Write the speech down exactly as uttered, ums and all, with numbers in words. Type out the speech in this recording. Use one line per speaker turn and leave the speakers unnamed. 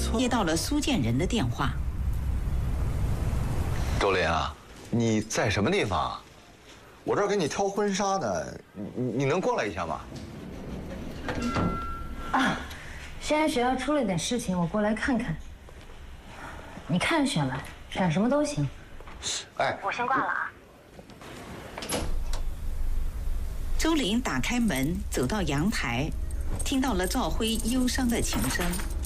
错。
接到了苏建仁的电话。
周林啊，你在什么地方啊？我这儿给你挑婚纱呢，你你能过来一下吗？
啊，现在学校出了点事情，我过来看看。你看选吧，选什么都行。
哎，
我先挂了啊。
周玲打开门，走到阳台，听到了赵辉忧伤的琴声。